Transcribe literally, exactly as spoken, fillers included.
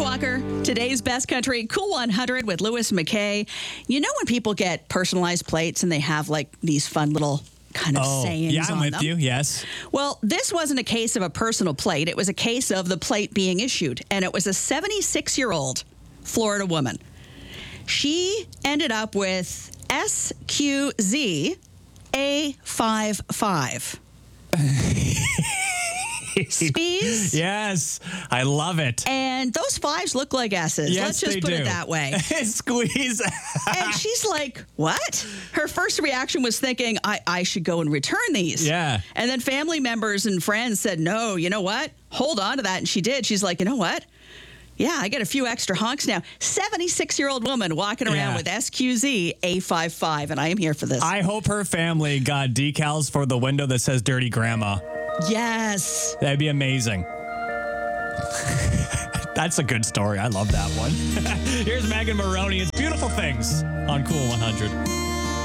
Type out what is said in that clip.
Walker, today's Best Country Cool one hundred with Louis McKay. You know when people get personalized plates and they have like these fun little kind of oh, sayings yeah, I'm on with them? you, yes. Well, this wasn't a case of a personal plate. It was a case of the plate being issued, and it was a seventy-six-year-old Florida woman. She ended up with S Q Z A fifty-five. Squeeze. Yes, I love it. And those fives look like S's. Yes, Let's just they put do. it that way. Squeeze. And she's like, what? Her first reaction was thinking, I, I should go and return these. Yeah. And then family members and friends said, no, you know what? Hold on to that. And she did. She's like, you know what? Yeah, I get a few extra honks now. seventy-six-year-old woman walking around Yeah. with S Q Z A fifty-five, and I am here for this. I hope her family got decals for the window that says Dirty Grandma. Yes. That'd be amazing. That's a good story. I love that one. Here's Megan Maroney. It's Beautiful Things on Cool one hundred.